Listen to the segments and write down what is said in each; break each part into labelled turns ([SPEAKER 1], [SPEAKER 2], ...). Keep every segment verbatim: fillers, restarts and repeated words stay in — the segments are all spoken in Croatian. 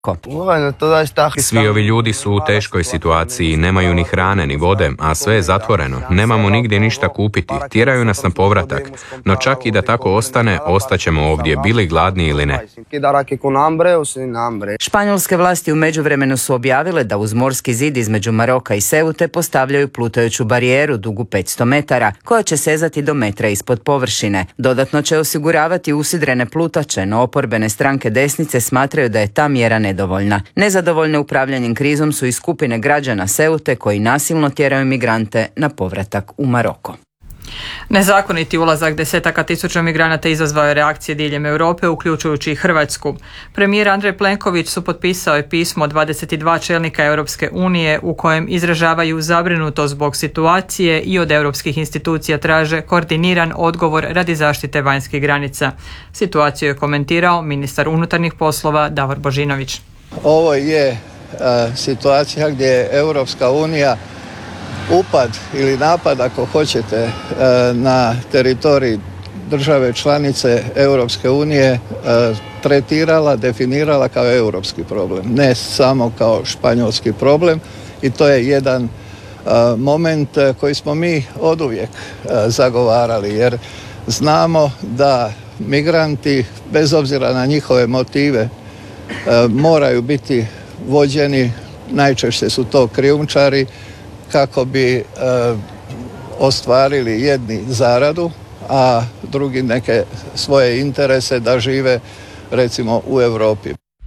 [SPEAKER 1] Svi ovi ljudi su u teškoj situaciji, nemaju ni hrane ni vode, a sve je zatvoreno. Nemamo nigdje ništa kupiti, tjeraju nas na povratak. No čak i da tako ostane, ostaćemo ovdje, bili gladni ili ne.
[SPEAKER 2] Španjolske vlasti u međuvremenu su objavile da uz morski zid između Maroka i Seute postavljaju plutajuću barijeru dugu petsto metara, koja će sezati do metra ispod površine. Dodatno će osiguravati usidrene plutače, no oporbene stranke desnice smatraju da je ta mjera nedovoljna. Nezadovoljne upravljanjem krizom su i skupine građana Seute koji nasilno tjeraju migrante na povratak u Maroko.
[SPEAKER 3] Nezakoniti ulazak desetaka tisuća migranata izazvao je reakcije diljem Europe, uključujući i Hrvatsku. Premijer Andrej Plenković su potpisao je pismo dvadeset dva čelnika Europske unije u kojem izražavaju zabrinutost zbog situacije i od europskih institucija traže koordiniran odgovor radi zaštite vanjskih granica. Situaciju je komentirao ministar unutarnjih poslova Davor Božinović.
[SPEAKER 4] Ovo je uh, situacija gdje je Europska unija upad ili napad, ako hoćete, na teritorij države članice Europske unije tretirala, definirala kao europski problem, ne samo kao španjolski problem, i to je jedan moment koji smo mi oduvijek zagovarali, jer znamo da migranti, bez obzira na njihove motive, moraju biti vođeni, najčešće su to krijumčari, kako bi e, ostvarili jedni zaradu, a drugi neke svoje interese da žive recimo u Europi.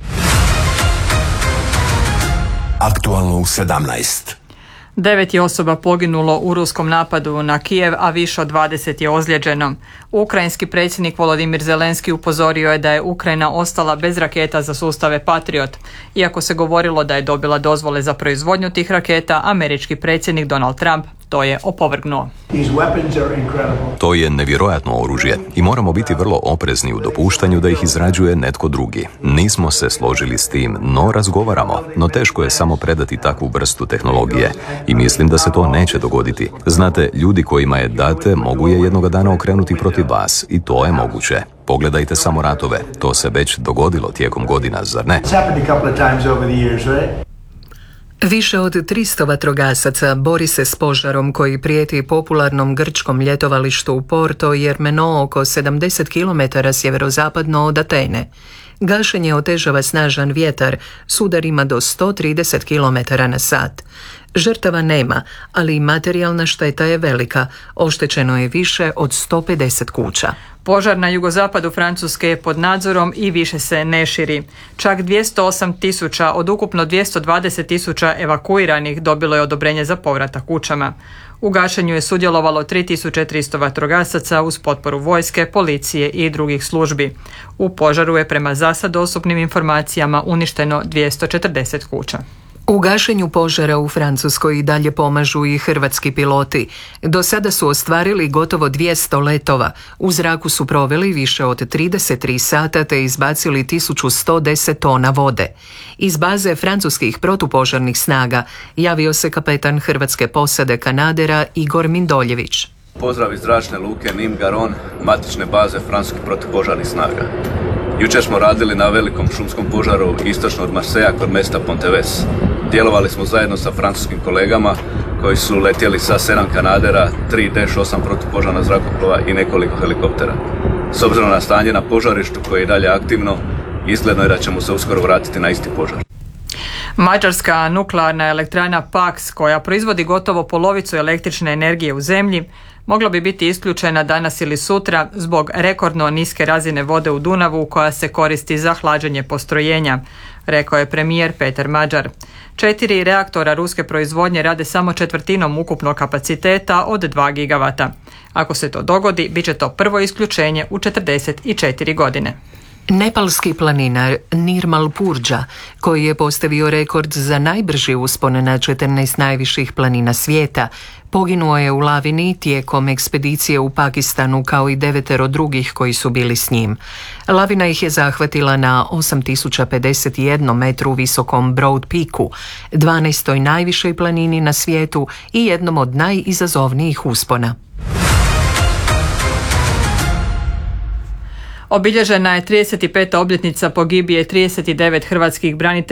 [SPEAKER 5] Aktualno u sedamnaest.
[SPEAKER 3] Devet je osoba poginulo u ruskom napadu na Kijev, a više od dvadeset je ozlijeđeno. Ukrajinski predsjednik Volodimir Zelenski upozorio je da je Ukrajina ostala bez raketa za sustave Patriot. Iako se govorilo da je dobila dozvole za proizvodnju tih raketa, američki predsjednik Donald Trump to je opovrgnuo.
[SPEAKER 5] To je nevjerojatno oružje i moramo biti vrlo oprezni u dopuštanju da ih izrađuje netko drugi. Nismo se složili s tim, no razgovaramo, no teško je samo predati takvu vrstu tehnologije i mislim da se to neće dogoditi. Znate, ljudi kojima je date mogu je jednoga dana okrenuti protiv vas i to je moguće. Pogledajte samo ratove, to se već dogodilo tijekom godina, zar ne?
[SPEAKER 6] Više od tristo vatrogasaca bori se s požarom koji prijeti popularnom grčkom ljetovalištu u Porto Jermeno, oko sedamdeset kilometara sjeverozapadno od Atene. Gašenje otežava snažan vjetar s udarima do sto trideset kilometara na sat. Žrtava nema, ali materijalna šteta je velika. Oštećeno je više od sto pedeset kuća.
[SPEAKER 3] Požar na jugozapadu Francuske je pod nadzorom i više se ne širi. Čak dvjesto osam tisuća od ukupno dvjesto dvadeset tisuća evakuiranih dobilo je odobrenje za povratak kućama. U gašenju je sudjelovalo tri tisuće tristo vatrogasaca uz potporu vojske, policije i drugih službi. U požaru je prema za sad dostupnim informacijama uništeno dvjesto četrdeset kuća.
[SPEAKER 6] U gašenju požara u Francuskoj i dalje pomažu i hrvatski piloti. Do sada su ostvarili gotovo dvjesto letova. U zraku su proveli više od trideset tri sata te izbacili tisuću sto deset tona vode. Iz baze francuskih protupožarnih snaga javio se kapetan hrvatske posade Kanadera Igor Mindoljević.
[SPEAKER 7] Pozdrav iz zračne luke Nîmes Garonne, matične baze francuskih protupožarnih snaga. Jučer smo radili na velikom šumskom požaru istočno od Marseja kod mjesta Ponteves. Djelovali smo zajedno sa francuskim kolegama koji su letjeli sa sedam Kanadera, tri Dash osam protupožarna zrakoplova i nekoliko helikoptera. S obzirom na stanje na požarištu koje je dalje aktivno, izgledno je da ćemo se uskoro vratiti na isti požar.
[SPEAKER 3] Mađarska nuklearna elektrana Paks, koja proizvodi gotovo polovicu električne energije u zemlji, mogla bi biti isključena danas ili sutra zbog rekordno niske razine vode u Dunavu koja se koristi za hlađenje postrojenja, rekao je premijer Peter Mađar. Četiri reaktora ruske proizvodnje rade samo četvrtinom ukupnog kapaciteta od dva gigavata. Ako se to dogodi, bit će to prvo isključenje u četrdeset četiri godine.
[SPEAKER 6] Nepalski planinar Nirmal Purđa, koji je postavio rekord za najbrži uspon na četrnaest najviših planina svijeta, poginuo je u lavini tijekom ekspedicije u Pakistanu kao i devetero drugih koji su bili s njim. Lavina ih je zahvatila na osam tisuća pedeset jedan metru visokom Broad Peaku, dvanaestoj najvišoj planini na svijetu i jednom od najizazovnijih uspona.
[SPEAKER 3] Obilježena je trideset peta obljetnica pogibije trideset devet hrvatskih branitelja